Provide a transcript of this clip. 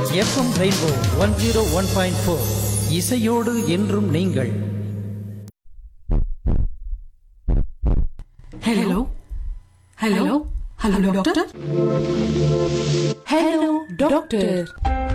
FM rainbow 101.4 இசையோடு என்றும் நீங்கள். Hello hello hello doctor. Hello doctor.